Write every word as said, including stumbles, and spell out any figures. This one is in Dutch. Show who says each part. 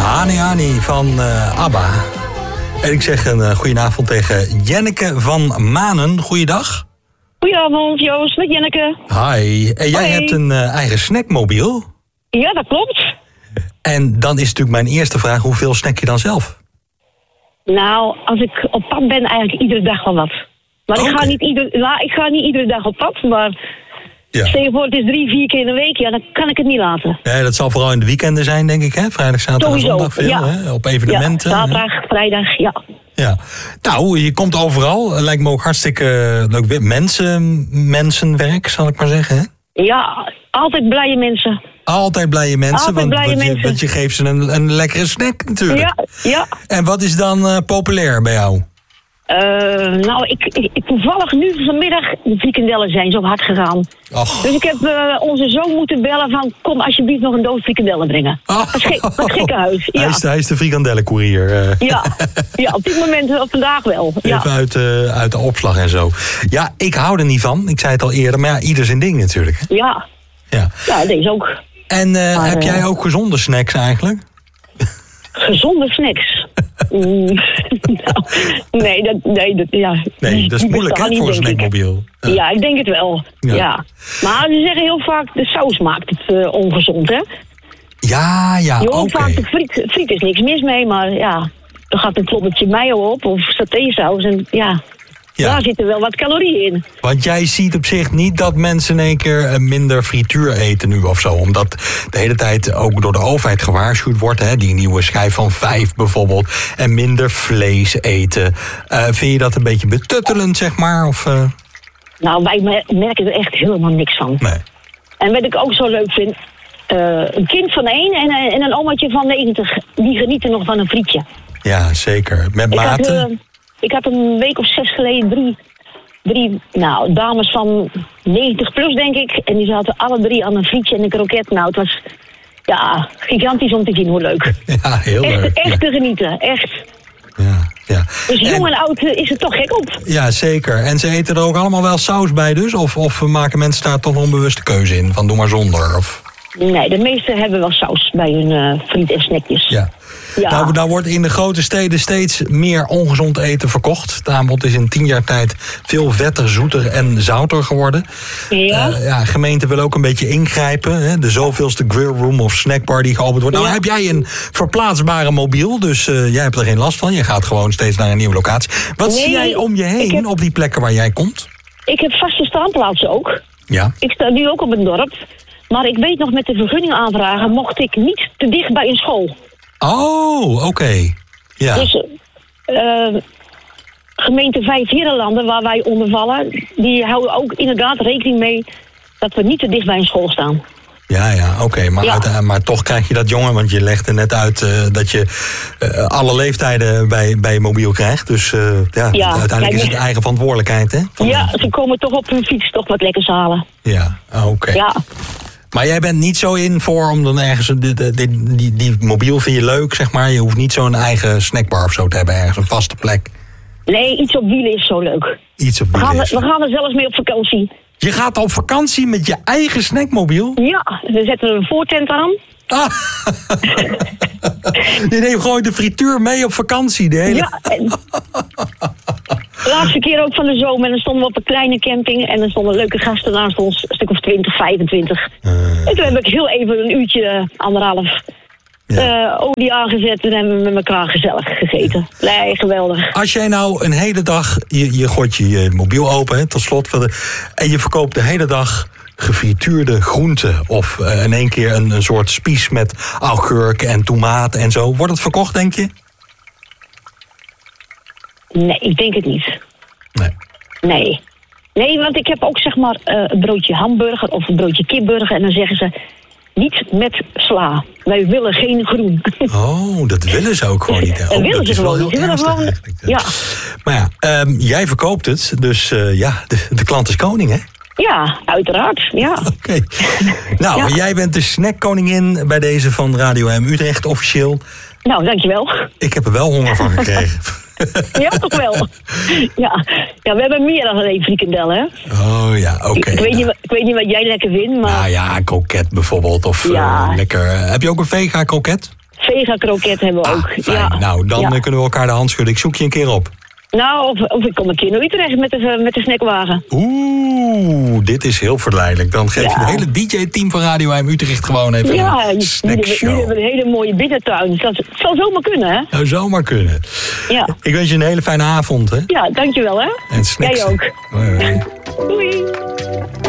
Speaker 1: Hani Hani van uh, ABBA. En ik zeg een uh, goedenavond tegen Jenneke van Manen. Goeiedag.
Speaker 2: Goedenavond, Joost, met Jenneke.
Speaker 1: Hi. En jij
Speaker 2: Hoi.
Speaker 1: hebt een uh, eigen snackmobiel.
Speaker 2: Ja, dat klopt.
Speaker 1: En dan is natuurlijk mijn eerste vraag, hoeveel snack je dan zelf?
Speaker 2: Nou, als ik op pad ben, eigenlijk iedere dag wel wat. Maar
Speaker 1: Okay.
Speaker 2: ik, ga niet ieder, nou, ik ga niet iedere dag op pad, maar
Speaker 1: Ja.
Speaker 2: stel je voor, het is drie, vier keer in de week, ja, dan kan ik het niet laten.
Speaker 1: Ja, dat zal vooral in de weekenden zijn, denk ik, hè? Vrijdag, zaterdag en
Speaker 2: Sowieso,
Speaker 1: zondag veel,
Speaker 2: ja.
Speaker 1: hè? Op evenementen.
Speaker 2: Ja, zaterdag, vrijdag, ja.
Speaker 1: Ja. Nou, je komt overal. Lijkt me ook hartstikke uh, leuk. weer. Mensen, mensenwerk, zal ik maar zeggen, hè?
Speaker 2: Ja, altijd blije mensen.
Speaker 1: Altijd blije mensen,
Speaker 2: Altijd
Speaker 1: want,
Speaker 2: blije
Speaker 1: want, je,
Speaker 2: mensen.
Speaker 1: want je geeft ze een, een lekkere snack natuurlijk.
Speaker 2: Ja, ja.
Speaker 1: En wat is dan uh, populair bij jou?
Speaker 2: Uh, nou, ik, ik, ik- toevallig nu vanmiddag, de frikandellen zijn zo hard gegaan.
Speaker 1: Och.
Speaker 2: Dus ik heb uh, onze zoon moeten bellen van, kom alsjeblieft nog een doos frikandellen brengen.
Speaker 1: Oh.
Speaker 2: Dat is gek- dat is gekkenhuis,
Speaker 1: Hij
Speaker 2: ja.
Speaker 1: is, hij is de frikandellencourier. Uh.
Speaker 2: Ja, ja, op dit moment, uh, vandaag wel. Ja.
Speaker 1: Even uit, uh, uit de opslag en zo. Ja, ik hou er niet van. Ik zei het al eerder, maar ja, ieder zijn ding natuurlijk. Hè?
Speaker 2: Ja,
Speaker 1: Ja.
Speaker 2: ja, deze ook.
Speaker 1: En uh,
Speaker 2: Maar,
Speaker 1: heb
Speaker 2: uh,
Speaker 1: jij ook gezonde snacks eigenlijk?
Speaker 2: Gezonde snacks. Mm, nou, nee, dat, nee, dat, ja.
Speaker 1: Nee, dat is
Speaker 2: die
Speaker 1: moeilijk hè,
Speaker 2: bestaan
Speaker 1: voor een
Speaker 2: niet, denk ik.
Speaker 1: snackmobiel.
Speaker 2: Ja. ja, ik denk het wel.
Speaker 1: Ja.
Speaker 2: Ja. Maar ze zeggen heel vaak, de saus maakt het uh, ongezond, hè?
Speaker 1: Ja, ja,
Speaker 2: Je
Speaker 1: oké.
Speaker 2: hoort vaak, de friet, friet is niks mis mee, maar ja, er gaat een kloppertje mayo op of satésaus en ja,
Speaker 1: Ja.
Speaker 2: daar zitten wel wat calorieën in.
Speaker 1: Want jij ziet op zich niet dat mensen in één keer eh, minder frituur eten nu of zo. Omdat de hele tijd ook door de overheid gewaarschuwd wordt. Hè, die nieuwe schijf van vijf bijvoorbeeld. En minder vlees eten. Uh, vind je dat een beetje betuttelend, zeg maar? Of, uh...
Speaker 2: Nou, wij me- merken er echt helemaal niks van.
Speaker 1: Nee.
Speaker 2: En wat ik ook zo leuk vind, uh, een kind van één en, een- en een omaatje van negentig, die genieten nog van een frietje.
Speaker 1: Ja, zeker. Met
Speaker 2: Ik had,
Speaker 1: mate.
Speaker 2: uh, ik had een week of zes geleden drie, drie nou, dames van negentig plus, denk ik. En die zaten alle drie aan een frietje en een kroket. Nou, het was ja, gigantisch om te zien, hoe leuk.
Speaker 1: Ja, heel
Speaker 2: Echt,
Speaker 1: leuk.
Speaker 2: echt
Speaker 1: Ja,
Speaker 2: te genieten, echt.
Speaker 1: ja, ja.
Speaker 2: Dus jong
Speaker 1: En-
Speaker 2: en oud uh, is er toch gek op.
Speaker 1: ja, zeker. En ze eten er ook allemaal wel saus bij dus? Of, of maken mensen daar toch een onbewuste keuze in? Van doe maar zonder? Of...
Speaker 2: Nee, de meesten hebben wel saus bij hun uh, friet en snackjes.
Speaker 1: Ja.
Speaker 2: Ja.
Speaker 1: Nou, nou wordt in de grote steden steeds meer ongezond eten verkocht. Het aanbod is in tien jaar tijd veel vetter, zoeter en zouter geworden.
Speaker 2: Ja.
Speaker 1: Uh, ja, gemeenten willen ook een beetje ingrijpen. Hè? De zoveelste grillroom of snackbar die geopend wordt. Nou,
Speaker 2: Ja.
Speaker 1: heb jij een verplaatsbare mobiel, dus uh, jij hebt er geen last van. Je gaat gewoon steeds naar een nieuwe locatie. Wat
Speaker 2: Nee,
Speaker 1: zie jij om je heen
Speaker 2: ik heb-
Speaker 1: op die plekken waar jij komt?
Speaker 2: Ik heb vaste staanplaatsen ook.
Speaker 1: Ja.
Speaker 2: Ik sta nu ook op een dorp. Maar ik weet nog, met de vergunning aanvragen mocht ik niet te dicht bij een school.
Speaker 1: Oh, oké. Okay. Ja.
Speaker 2: Dus uh, gemeente Vijfheerenlanden, waar wij onder vallen, die houden ook inderdaad rekening mee dat we niet te dicht bij een school staan.
Speaker 1: Ja, ja, oké. Okay. Maar,
Speaker 2: Ja.
Speaker 1: uit- maar toch krijg je dat jongen, want je legde net uit uh, dat je uh, alle leeftijden bij, bij je mobiel krijgt. Dus uh, ja,
Speaker 2: Ja,
Speaker 1: uiteindelijk
Speaker 2: kijk,
Speaker 1: is het eigen verantwoordelijkheid, hè? Van-
Speaker 2: Ja, ze komen toch op hun fiets toch wat lekkers halen.
Speaker 1: Ja, oké. Okay.
Speaker 2: Ja.
Speaker 1: Maar jij bent niet zo in voor om dan ergens... Die, die, die, die mobiel vind je leuk, zeg maar. Je hoeft niet zo'n eigen snackbar of zo te hebben, ergens een vaste plek.
Speaker 2: Nee, iets op wielen is zo leuk.
Speaker 1: Iets op
Speaker 2: We gaan,
Speaker 1: wielen
Speaker 2: we,
Speaker 1: is.
Speaker 2: we gaan er zelfs mee op vakantie.
Speaker 1: Je gaat op vakantie met je eigen snackmobiel?
Speaker 2: Ja, we zetten er een voortent aan.
Speaker 1: Ah. Je neemt gewoon de frituur mee op vakantie, de hele...
Speaker 2: Ja, en de laatste keer ook van de zomer. En dan stonden we op een kleine camping. En dan stonden leuke gasten naast ons. Een stuk of twintig, vijfentwintig.
Speaker 1: Uh,
Speaker 2: En toen heb ik heel even een uurtje, anderhalf,
Speaker 1: ja.
Speaker 2: uh, olie aangezet. En hebben we met elkaar gezellig gegeten. Nee, geweldig.
Speaker 1: Als jij nou een hele dag... Je, je gooit je, je mobiel open, hè, tot slot. Van de, en je verkoopt de hele dag gefrituurde groenten. Of uh, in één keer een, een soort spies met augurk en tomaat en zo. Wordt het verkocht, denk je?
Speaker 2: Nee, ik denk het niet.
Speaker 1: Nee.
Speaker 2: Nee. Nee, want ik heb ook zeg maar uh, een broodje hamburger of een broodje kipburger. En dan zeggen ze, niet met sla. Wij willen geen groen.
Speaker 1: Oh, dat willen ze ook gewoon niet. Hè?
Speaker 2: Dat
Speaker 1: Oh,
Speaker 2: willen
Speaker 1: dat
Speaker 2: ze
Speaker 1: is wel
Speaker 2: gewoon
Speaker 1: heel
Speaker 2: niet. Ze willen
Speaker 1: ernstig
Speaker 2: gewoon-
Speaker 1: eigenlijk. Maar ja, um, jij verkoopt het. Dus uh, ja, de, de klant is koning, hè?
Speaker 2: Ja, uiteraard. Ja.
Speaker 1: Oké. Okay. Nou,
Speaker 2: Ja.
Speaker 1: jij bent de snackkoningin bij deze van Radio M Utrecht officieel.
Speaker 2: Nou, dankjewel.
Speaker 1: Ik heb er wel honger van gekregen.
Speaker 2: Ja, toch wel. Ja. Ja, we hebben meer dan één frikandel, hè?
Speaker 1: Oh ja, oké.
Speaker 2: Ik, ik, weet niet, wat- ik weet niet wat jij lekker vindt, maar
Speaker 1: Nou ja, kroket bijvoorbeeld. Of
Speaker 2: Ja.
Speaker 1: uh, lekker. Heb je ook een vega kroket?
Speaker 2: Vega kroket hebben we
Speaker 1: Ah,
Speaker 2: ook.
Speaker 1: fijn.
Speaker 2: Ja.
Speaker 1: Nou, dan
Speaker 2: Ja.
Speaker 1: eh, kunnen we elkaar de hand schudden. Ik zoek je een keer op.
Speaker 2: Nou, of, of ik kom een keer naar Utrecht met de, met de snackwagen.
Speaker 1: Oeh, dit is heel verleidelijk. Dan geef je
Speaker 2: Ja.
Speaker 1: het hele D J-team van Radio M Utrecht gewoon even
Speaker 2: Ja,
Speaker 1: een
Speaker 2: jullie jullie
Speaker 1: snackshow.
Speaker 2: hebben een hele mooie binnentuin. Dus dat het zal zomaar kunnen, hè?
Speaker 1: Zou zomaar kunnen.
Speaker 2: Ja.
Speaker 1: Ik wens je een hele fijne avond, hè?
Speaker 2: Ja, dankjewel, hè?
Speaker 1: En snacks.
Speaker 2: Jij ook.
Speaker 1: Hoi, hoi.
Speaker 2: Doei.